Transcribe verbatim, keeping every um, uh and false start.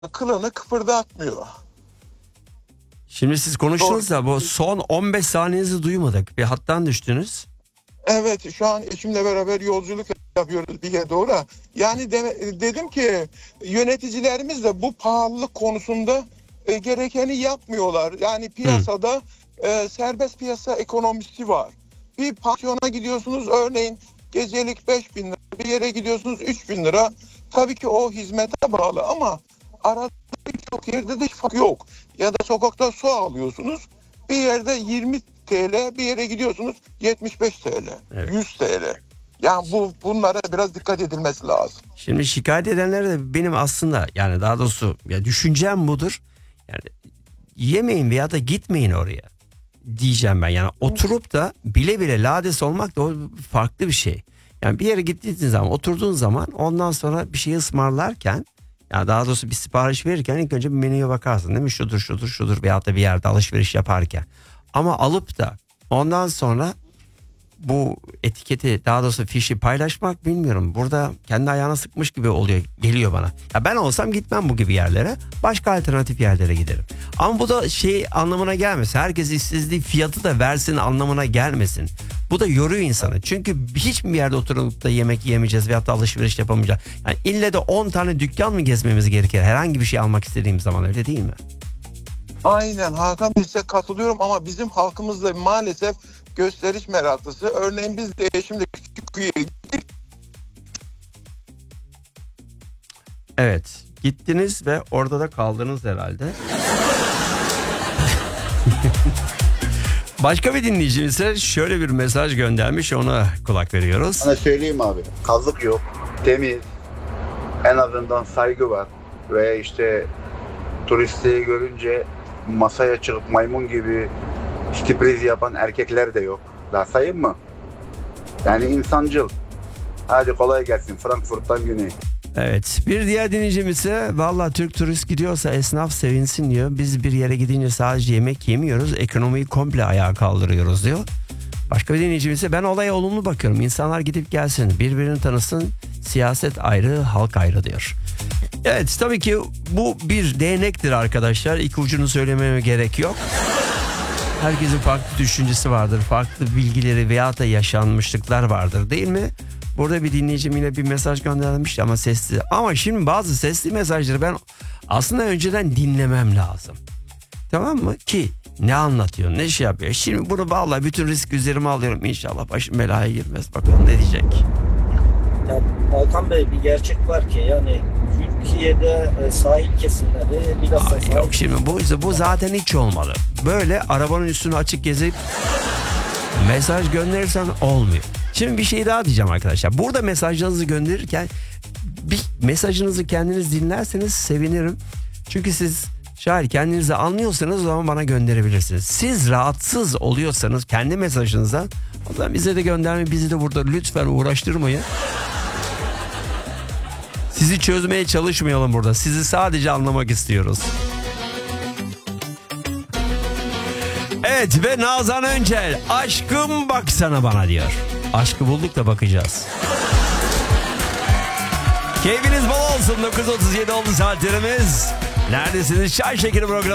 kılını kıpırdatmıyor. Şimdi siz konuştunuz da bu son on beş saniyenizi duymadık. Bir hattan düştünüz. Evet, şu an eşimle beraber yolculuk yapıyoruz bir yere doğru. Yani de, dedim ki yöneticilerimiz de bu pahalılık konusunda e, gerekeni yapmıyorlar. Yani piyasada e, serbest piyasa ekonomisi var. Bir pansiyona gidiyorsunuz, örneğin gecelik beş bin lira, bir yere gidiyorsunuz üç bin lira. Tabii ki o hizmete bağlı ama arada birçok yerde de fark yok. Ya da sokakta su alıyorsunuz, bir yerde yirmi TL, bir yere gidiyorsunuz yetmiş beş TL, Evet. yüz TL. Yani bu bunlara biraz dikkat edilmesi lazım. Şimdi şikayet edenler de benim aslında, yani daha doğrusu ya düşüncem budur. Yani yemeyin veya da gitmeyin oraya diyeceğim ben. Yani oturup da bile bile lades olmak da o farklı bir şey. Yani bir yere gittiğiniz zaman, oturduğun zaman, ondan sonra bir şey ısmarlarken, ya daha doğrusu bir sipariş verirken ilk önce bir menüye bakarsın değil mi? Şudur şudur şudur veyahut da bir yerde alışveriş yaparken. Ama alıp da ondan sonra bu etiketi, daha doğrusu fişi paylaşmak, bilmiyorum. Burada kendi ayağına sıkmış gibi oluyor, geliyor bana. Ya ben olsam gitmem bu gibi yerlere. Başka alternatif yerlere giderim. Ama bu da şey anlamına gelmesin. Herkes istediği fiyatı da versin anlamına gelmesin. Bu da yoruyor insanı. Çünkü hiçbir yerde oturup da yemek yemeyeceğiz veyahut da alışveriş yapamayacağız. Yani ille de on tane dükkan mı gezmemiz gerekir? Herhangi bir şey almak istediğimiz zaman, öyle değil mi? Aynen Hakan, size katılıyorum ama bizim halkımız da maalesef gösteriş meraklısı. Örneğin biz de eşimle küçük kuyuya gittik. Evet, gittiniz ve orada da kaldınız herhalde. Başka bir dinleyicimiz ise şöyle bir mesaj göndermiş, ona kulak veriyoruz. Sana söyleyeyim abi, kazık yok, temiz, en azından saygı var ve işte turistleri görünce masaya çıkıp maymun gibi sürpriz yapan erkekler de yok. Daha sayayım mı? Yani insancıl. Hadi kolay gelsin Frankfurt'tan güney. Evet, bir diğer dinleyicimiz ise valla Türk turist gidiyorsa esnaf sevinsin diyor. Biz bir yere gidince sadece yemek yemiyoruz, ekonomiyi komple ayağa kaldırıyoruz diyor. Başka bir dinleyicimiz ise ben olaya olumlu bakıyorum. İnsanlar gidip gelsin, birbirini tanısın, siyaset ayrı, halk ayrı diyor. Evet, tabii ki bu bir değnektir arkadaşlar. İki ucunu söylememe gerek yok. Herkesin farklı düşüncesi vardır, farklı bilgileri veya da yaşanmışlıklar vardır, değil mi? Burada bir dinleyicim yine bir mesaj göndermişti ama sesli. Ama şimdi bazı sesli mesajları ben aslında önceden dinlemem lazım. Tamam mı? Ki ne anlatıyor, ne şey yapıyor. Şimdi bunu vallahi bütün risk üzerime alıyorum. İnşallah başım belaya girmez. Bakalım ne diyecek. Ya Hakan Bey, bir gerçek var ki yani Türkiye'de e, sahil kesimleri bilhassa Ay, sahil... yok şimdi bu, bu zaten hiç olmalı. Böyle arabanın üstünü açık gezip mesaj gönderirsen olmuyor. Şimdi bir şey daha diyeceğim arkadaşlar. Burada mesajlarınızı gönderirken bir mesajınızı kendiniz dinlerseniz sevinirim. Çünkü siz şayet kendinizi anlıyorsanız o zaman bana gönderebilirsiniz. Siz rahatsız oluyorsanız kendi mesajınızdan, o zaman bize de göndermeyin. Bizi de burada lütfen uğraştırmayın. Sizi çözmeye çalışmayalım burada. Sizi sadece anlamak istiyoruz. Evet ve Nazan Öncel, aşkım baksana bana diyor. Aşkı bulduk da bakacağız. Keyfiniz bol olsun. dokuz otuz yedi oldu saatlerimiz. Neredesiniz? Çay Şekeri programı.